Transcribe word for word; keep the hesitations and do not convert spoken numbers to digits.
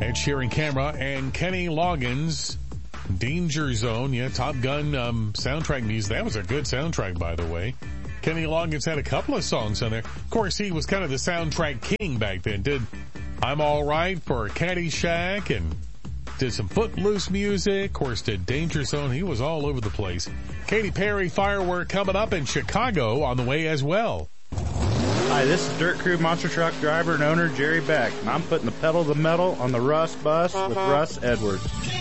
Ed Sheeran Camera and Kenny Loggins, Danger Zone. Yeah, Top Gun um, soundtrack music. That was a good soundtrack, by the way. Kenny Loggins had a couple of songs on there. Of course, he was kind of the soundtrack king back then. Did I'm All Right for Caddyshack and did some Footloose music. Of course, did Danger Zone. He was all over the place. Katy Perry Firework coming up in Chicago on the way as well. Hi, this is Dirt Crew Monster Truck driver and owner Jerry Beck, and I'm putting the pedal to the metal on the Russ bus with Russ Edwards.